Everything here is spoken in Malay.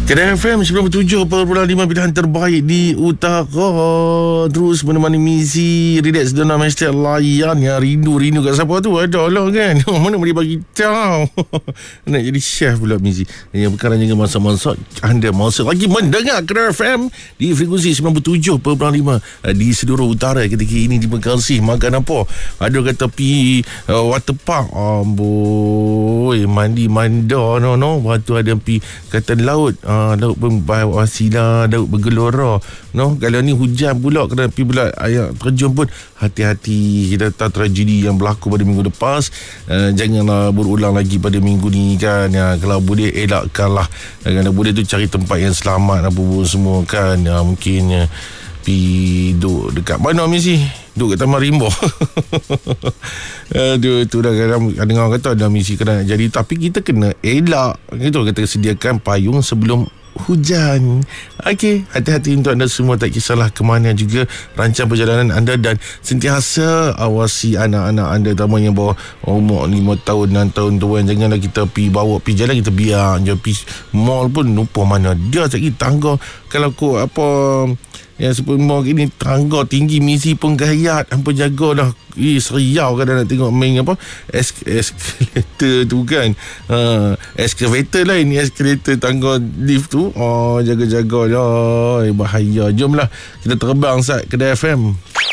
Kedai FM 97.5 pilihan terbaik di utara. Terus menemani misi relax dalam hashtag layan yang rindu kat siapa tu. Ada lah kan. Mana boleh bagi tahu. Nak jadi chef pula misi. Yang perkara juga masak-masak. Anda masih lagi mendengar Kedai FM di frekuensi 97.5 di seluruh utara ketika ini di Bekasi. Makan apa? Ada kata pi waterpark. Amboi, mandi manda no. Lepas tu ada pi kata laut. Laut pun berwasilah, laut bergelora. No, kalau ni hujan pula, kena pergi pula air terjun pun hati-hati. Kita tahu tragedi yang berlaku pada minggu lepas. Janganlah berulang lagi pada minggu ni kan. Kalau boleh elakkanlah. Kalau boleh tu cari tempat yang selamat apa pun semua kan. Mungkin pergi duduk dekat mana misi? Duduk kat Taman Rimba. Aduh, tu dah kadang-kadang kata ada misi kena nak jadi. Tapi kita kena elak. Itu kita sediakan payung sebelum hujan. Okey, hati-hati untuk anda semua. Tak kisahlah ke mana juga rancang perjalanan anda. Dan sentiasa awasi anak-anak anda, terutama yang bawah umur 5 tahun, 6 tahun tu kan. Janganlah kita bawa pergi jalan, kita biar je pergi mall pun lupa mana dia sekali tangga. Kalau kau apa yang sepuluh ini tangga tinggi, misi pun gayat. Hampa jagalah. Seriau kadang nak tengok main apa eskalator tu kan. Eskavator lah, ini eskalator tangga lift tu. Jaga-jaga je. Bahaya. Jomlah kita terbang Kedai FM.